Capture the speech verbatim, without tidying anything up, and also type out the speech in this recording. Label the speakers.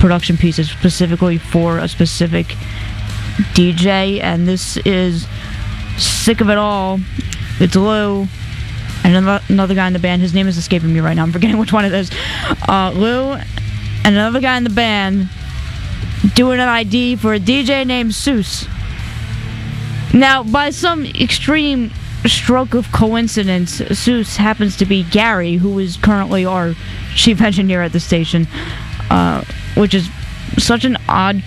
Speaker 1: production pieces specifically for a specific D J, and this is Sick of It All. It's Lou and another guy in the band. His name is escaping me right now. I'm forgetting which one it is. Uh, Lou and another guy in the band doing an I D for a D J named Seuss. Now, by some extreme stroke of coincidence, Seuss happens to be Gary, who is currently our chief engineer at the station, uh, which is such an odd